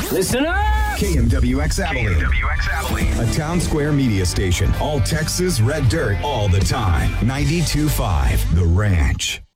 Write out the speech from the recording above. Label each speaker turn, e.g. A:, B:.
A: Listen up!
B: KMWX Abilene.
C: KMWX Abilene.
B: A town square media station. All Texas red dirt all the time. 92.5 The Ranch.